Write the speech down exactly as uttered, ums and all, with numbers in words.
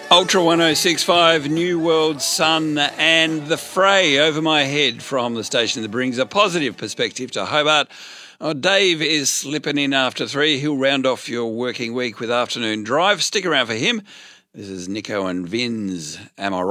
Ultra one oh six point five, New World Sun and The Fray over my head from the station that brings a positive perspective to Hobart. Oh, Dave is slipping in after three. He'll round off your working week with Afternoon Drive. Stick around for him. This is Nico and Vinz. Am I right?